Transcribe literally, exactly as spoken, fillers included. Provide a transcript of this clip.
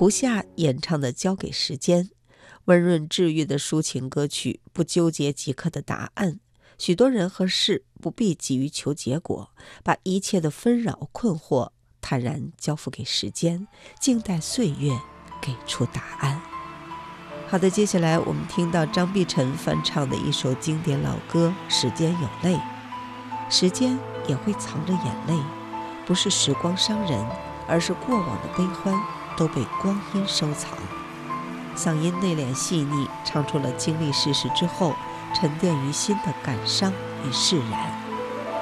胡夏演唱的《交给时间》，温润治愈的抒情歌曲，不纠结即刻的答案。许多人和事不必急于求结果，把一切的纷扰困惑坦然交付给时间，静待岁月给出答案。好的，接下来我们听到张碧晨翻唱的一首经典老歌《时间有泪》。时间也会藏着眼泪，不是时光伤人，而是过往的悲欢都被光阴收藏。嗓音内敛细腻，唱出了经历世事之后沉淀于心的感伤与释然。